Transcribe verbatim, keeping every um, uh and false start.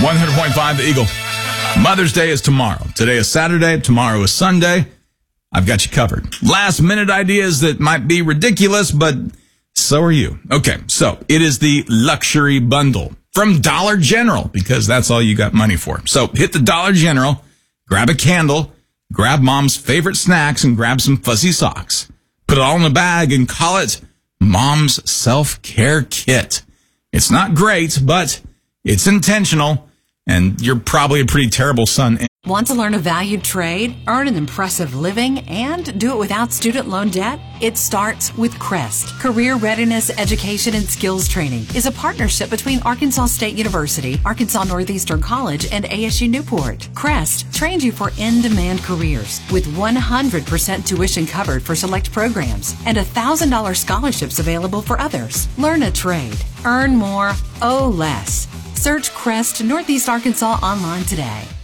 one hundred point five The Eagle. Mother's Day is tomorrow. Today is Saturday. Tomorrow is Sunday. I've got you covered. Last minute ideas that might be ridiculous, but so are you. Okay, so it is the luxury bundle from Dollar General because that's all you got money for. So hit the Dollar General, grab a candle, grab mom's favorite snacks, and grab some fuzzy socks. Put it all in a bag and call it Mom's Self-Care Kit. It's not great, but it's intentional, and you're probably a pretty terrible son. Want to learn a valued trade, earn an impressive living, and do it without student loan debt? It starts with CREST. Career Readiness Education and Skills Training is a partnership between Arkansas State University, Arkansas Northeastern College, and A S U Newport. CREST trains you for in-demand careers with one hundred percent tuition covered for select programs and one thousand dollars scholarships available for others. Learn a trade. Earn more. Owe less. Search CREST Northeast Arkansas online today.